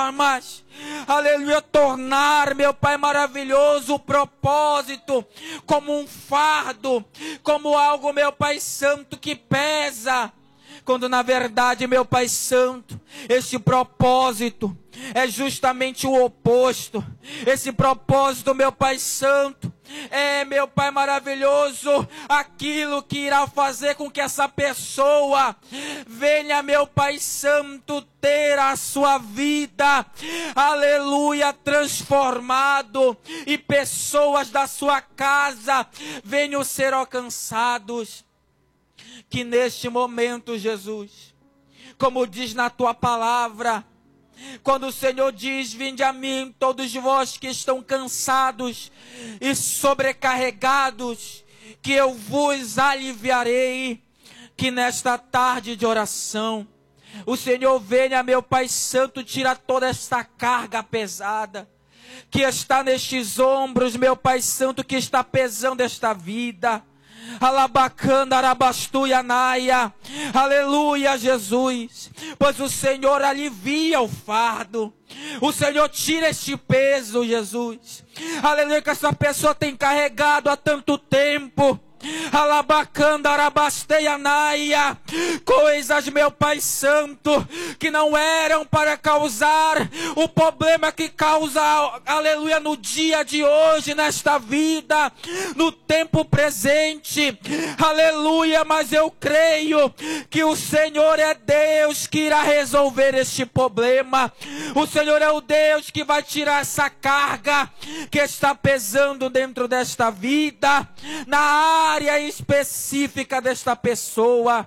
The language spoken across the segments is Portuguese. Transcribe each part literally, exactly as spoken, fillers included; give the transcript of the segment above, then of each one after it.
formas, aleluia, tornar, meu Pai maravilhoso, o propósito como um fardo, como algo, meu Pai Santo, que pesa, quando na verdade, meu Pai Santo, esse propósito é justamente o oposto. Esse propósito, meu Pai Santo, é, meu Pai maravilhoso, aquilo que irá fazer com que essa pessoa venha, meu Pai Santo, ter a sua vida, aleluia, transformado, e pessoas da sua casa venham ser alcançados. Que neste momento, Jesus, como diz na tua palavra, quando o Senhor diz: vinde a mim todos vós que estão cansados e sobrecarregados, que eu vos aliviarei. Que nesta tarde de oração, o Senhor venha, meu Pai Santo, tirar toda esta carga pesada que está nestes ombros, meu Pai Santo, que está pesando esta vida. Alabacanda, arabastu e anaia, aleluia, Jesus, pois o Senhor alivia o fardo, o Senhor tira este peso, Jesus, aleluia, que essa pessoa tem carregado há tanto tempo. Alabacanda, arabasteia, naia, coisas, meu Pai Santo, que não eram para causar o problema que causa, aleluia, no dia de hoje, nesta vida, no tempo presente, aleluia, mas eu creio que o Senhor é Deus que irá resolver este problema. O Senhor é o Deus que vai tirar essa carga que está pesando dentro desta vida, na área área específica desta pessoa,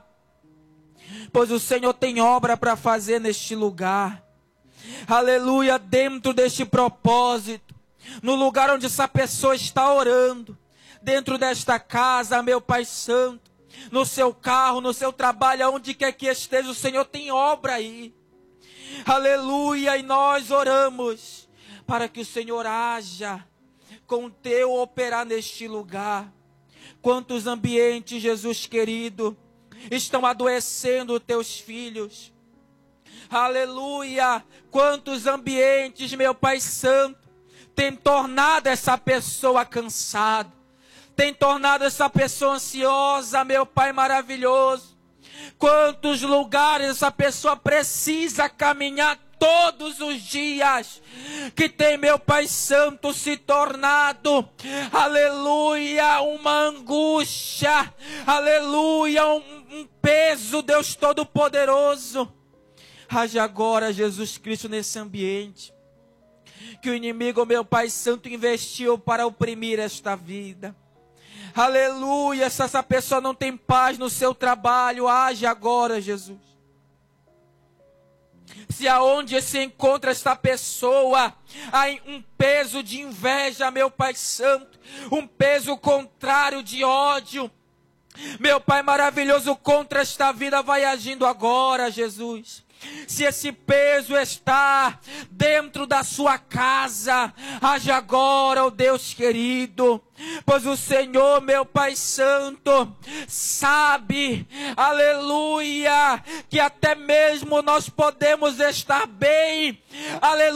pois o Senhor tem obra para fazer neste lugar, aleluia, dentro deste propósito, no lugar onde essa pessoa está orando, dentro desta casa, meu Pai Santo, no seu carro, no seu trabalho, aonde quer que esteja, o Senhor tem obra aí, aleluia, e nós oramos para que o Senhor haja com o teu operar neste lugar. Quantos ambientes, Jesus querido, estão adoecendo teus filhos, aleluia, quantos ambientes, meu Pai Santo, tem tornado essa pessoa cansada, tem tornado essa pessoa ansiosa, meu Pai maravilhoso, quantos lugares essa pessoa precisa caminhar todos os dias, que tem, meu Pai Santo, se tornado, aleluia, uma angústia, aleluia, um, um peso, Deus Todo-Poderoso. Haja agora, Jesus Cristo, nesse ambiente, que o inimigo, meu Pai Santo, investiu para oprimir esta vida. Aleluia, se essa pessoa não tem paz no seu trabalho, age agora, Jesus. Se aonde se encontra esta pessoa, há um peso de inveja, meu Pai Santo, um peso contrário de ódio, meu Pai maravilhoso, contra esta vida, vai agindo agora, Jesus. Se esse peso está dentro da sua casa, age agora, ó Deus querido, pois o Senhor, meu Pai Santo, sabe, aleluia, que até mesmo nós podemos estar bem, aleluia,